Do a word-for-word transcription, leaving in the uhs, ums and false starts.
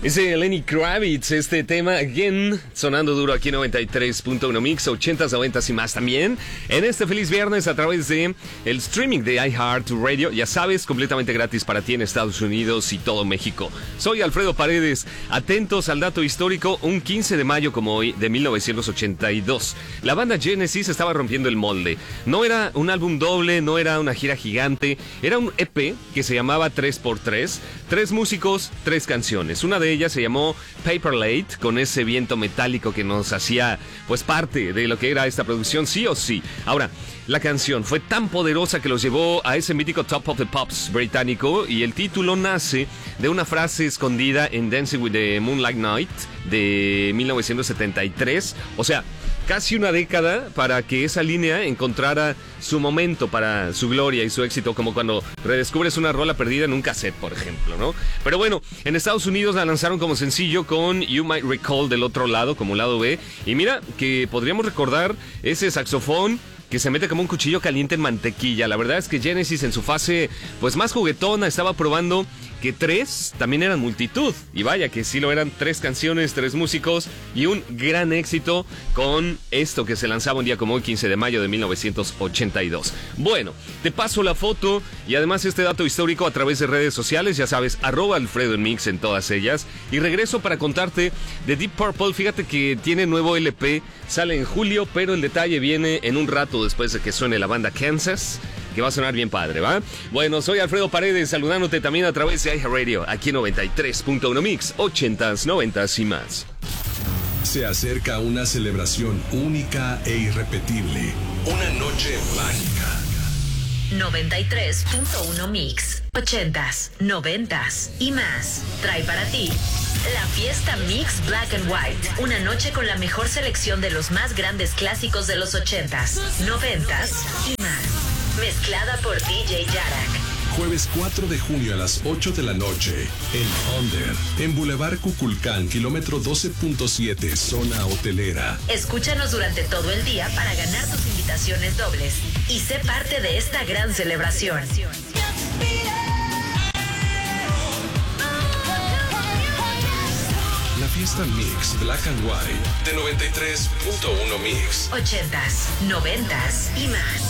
Es de Lenny Kravitz, este tema, Again, sonando duro aquí en noventa y tres punto uno Mix, ochentas, noventas y más también. En este feliz viernes a través de el streaming de iHeartRadio, ya sabes, completamente gratis para ti en Estados Unidos y todo México. Soy Alfredo Paredes, atentos al dato histórico, un quince de mayo como hoy de mil novecientos ochenta y dos. La banda Genesis estaba rompiendo el molde. No era un álbum doble, no era una gira gigante, era un E P que se llamaba tres por tres, tres músicos, tres canciones. Una de ella se llamó Paper Late, con ese viento metálico que nos hacía pues parte de lo que era esta producción, sí o sí. Ahora, la canción fue tan poderosa que los llevó a ese mítico Top of the Pops británico, y el título nace de una frase escondida en Dancing with the Moonlight Knight de mil novecientos setenta y tres, o sea, casi una década para que esa línea encontrara su momento para su gloria y su éxito, como cuando redescubres una rola perdida en un cassette, por ejemplo, ¿no? Pero bueno, en Estados Unidos la lanzaron como sencillo con You Might Recall del otro lado, como lado B, y mira que podríamos recordar ese saxofón que se mete como un cuchillo caliente en mantequilla. La verdad es que Genesis en su fase pues más juguetona estaba probando que tres también eran multitud, y vaya que sí lo eran, tres canciones, tres músicos y un gran éxito con esto que se lanzaba un día como hoy, quince de mayo de mil novecientos ochenta y dos. Bueno, te paso la foto y además este dato histórico a través de redes sociales, ya sabes, arroba Alfredo en Mix en todas ellas, y regreso para contarte de Deep Purple. Fíjate que tiene nuevo L P, sale en julio, pero el detalle viene en un rato después de que suene la banda Kansas, que va a sonar bien padre, ¿va? Bueno, soy Alfredo Paredes, saludándote también a través de iHeartRadio, aquí en noventa y tres punto uno Mix, ochentas, noventas y más. Se acerca una celebración única e irrepetible. Una noche mágica. noventa y tres punto uno Mix, ochentas, noventas y más. Trae para ti la fiesta Mix Black and White. Una noche con la mejor selección de los más grandes clásicos de los ochentas, noventas y más. Mezclada por D J Yarak. Jueves cuatro de junio a las ocho de la noche, en Under, en Boulevard Cuculcán, kilómetro doce punto siete, zona hotelera. Escúchanos durante todo el día para ganar tus invitaciones dobles y sé parte de esta gran celebración. La fiesta Mix Black and White de noventa y tres punto uno Mix. Ochentas, noventas y más.